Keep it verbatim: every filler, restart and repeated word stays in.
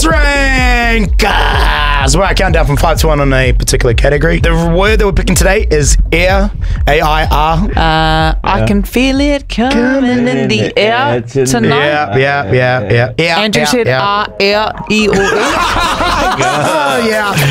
Rank! Where I count down from five to one on a particular category. The word that we're picking today is air. A I R. Uh, yeah. I can feel it coming, coming in, in the, the air, air tonight. Yeah, yeah, yeah, yeah. yeah Andrew yeah, said yeah. R, air, E, O, E. Oh, yeah.